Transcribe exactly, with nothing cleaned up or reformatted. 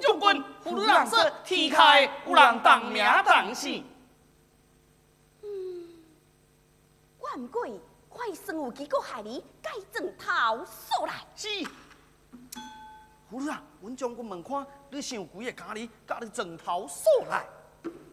将军胡女郎说天开有人当命当死。 嗯，我唔过快算有几个害你改正头数来。 是。胡女郎，阮将军问看，你想几个家己，甲你枕头数来。